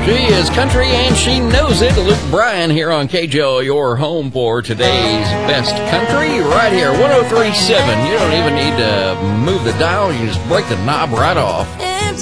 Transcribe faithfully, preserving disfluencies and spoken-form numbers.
She is country and she knows it. Luke Bryan here on K J O, your home for today's best country. Right here, one oh three point seven. You don't even need to move the dial. You just break the knob right off.